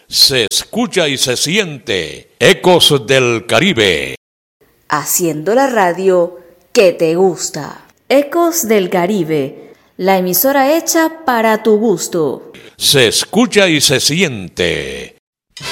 Se escucha y se siente. Ecos del Caribe. Haciendo la radio que te gusta. Ecos del Caribe, la emisora hecha para tu gusto. Se escucha y se siente.